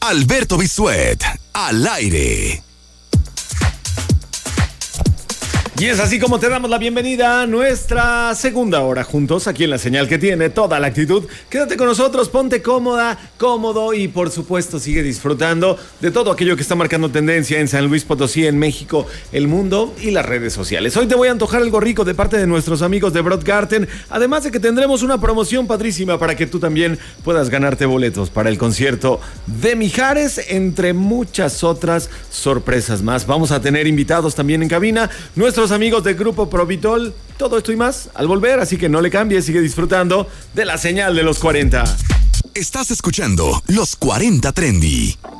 Alberto Bisuet, al aire. Y es así como te damos la bienvenida a nuestra segunda hora juntos aquí en la señal que tiene toda la actitud. Quédate con nosotros, ponte cómoda, cómodo y por supuesto sigue disfrutando de todo aquello que está marcando tendencia en San Luis Potosí, en México, el mundo y las redes sociales. Hoy te voy a antojar algo rico de parte de nuestros amigos de Broadgarten, además de que tendremos una promoción padrísima para que tú también puedas ganarte boletos para el concierto de Mijares, entre muchas otras sorpresas más. Vamos a tener invitados también en cabina, nuestros amigos de Grupo Provitol, todo esto y más al volver, así que no le cambies, sigue disfrutando de la señal de los 40. Estás escuchando Los 40 Trendy.